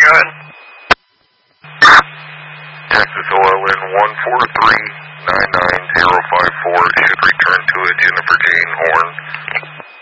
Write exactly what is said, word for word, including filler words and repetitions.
go ahead. Texas O L N one four three nine nine zero five four should return to a Jennifer Jane